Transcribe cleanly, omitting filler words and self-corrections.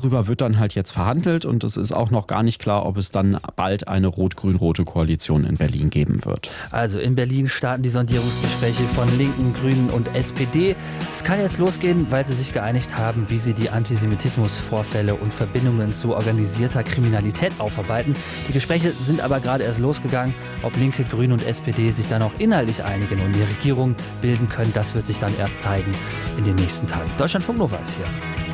darüber wird dann halt jetzt verhandelt und es ist auch noch gar nicht klar, ob es dann bald eine rot-grün-rote Koalition in Berlin geben wird. Also in Berlin starten die Sondierungsgespräche von Linken, Grünen und SPD. Es kann jetzt losgehen, weil sie sich geeinigt haben, wie sie die Antisemitismusvorfälle und Verbindungen zu organisierter Kriminalität aufarbeiten. Die Gespräche sind aber gerade erst losgegangen. Ob Linke, Grüne und SPD sich dann auch inhaltlich einigen und die Regierung bilden können, das wird sich dann erst zeigen in den nächsten Tagen. Deutschlandfunk Nova ist hier.